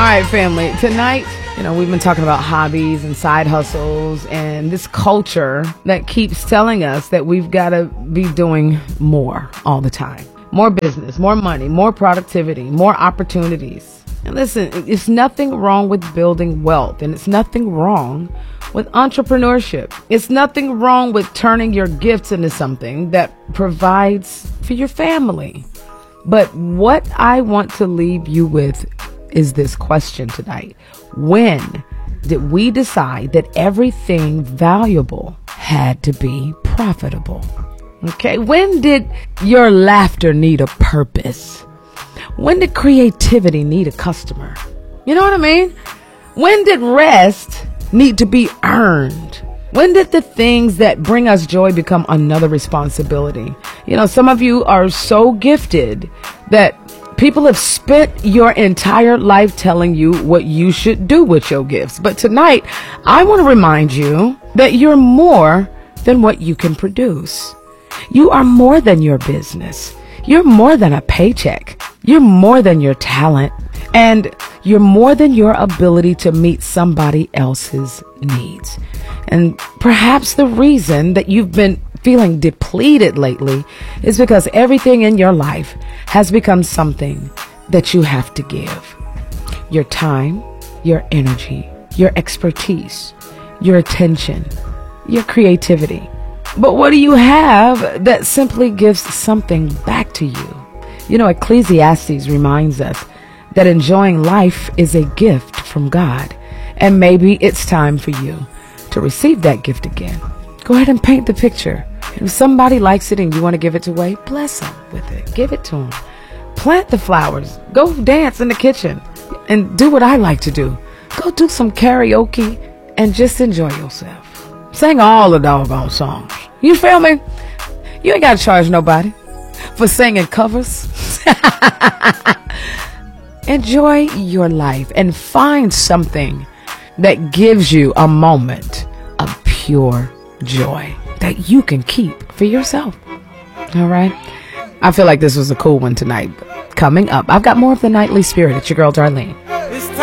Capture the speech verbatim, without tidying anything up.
right, family. Tonight, you know, we've been talking about hobbies and side hustles and this culture that keeps telling us that we've got to be doing more all the time. More business, more money, more productivity, more opportunities. And listen, it's nothing wrong with building wealth, and it's nothing wrong with entrepreneurship. It's nothing wrong with turning your gifts into something that provides for your family. But what I want to leave you with is this question tonight. When did we decide that everything valuable had to be profitable? Okay, when did your laughter need a purpose? When did creativity need a customer? You know what I mean? When did rest need to be earned? When did the things that bring us joy become another responsibility? You know, some of you are so gifted that people have spent your entire life telling you what you should do with your gifts. But tonight, I want to remind you that you're more than what you can produce. You are more than your business. You're more than a paycheck. You're more than your talent. And you're more than your ability to meet somebody else's needs. And perhaps the reason that you've been feeling depleted lately is because everything in your life has become something that you have to give. Your time, your energy, your expertise, your attention, your creativity. But what do you have that simply gives something back to you? You know, Ecclesiastes reminds us that enjoying life is a gift from God. And maybe it's time for you to receive that gift again. Go ahead and paint the picture. If somebody likes it and you want to give it away, bless them with it. Give it to them. Plant the flowers. Go dance in the kitchen and do what I like to do. Go do some karaoke and just enjoy yourself. Sing all the doggone songs. You feel me? You ain't got to charge nobody for singing covers. Enjoy your life and find something that gives you a moment of pure joy that you can keep for yourself. All right. I feel like this was a cool one tonight. Coming up, I've got more of the Nightly Spirit. It's your girl, Darlene.